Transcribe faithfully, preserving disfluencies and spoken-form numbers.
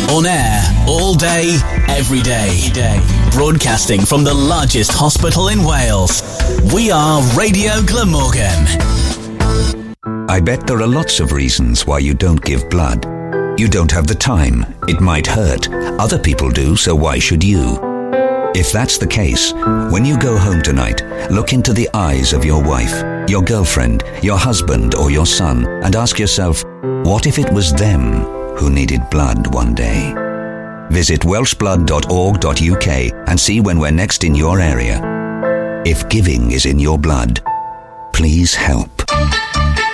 On air, all day, every day. Broadcasting from the largest hospital in Wales. We are Radio Glamorgan. I bet there are lots of reasons why you don't give blood. You don't have the time. It might hurt. Other people do, so why should you? If that's the case, when you go home tonight, look into the eyes of your wife, your girlfriend, your husband or your son and ask yourself, what if it was them who needed blood one day? Visit welsh blood dot org dot U K and see when we're next in your area. If giving is in your blood, please help.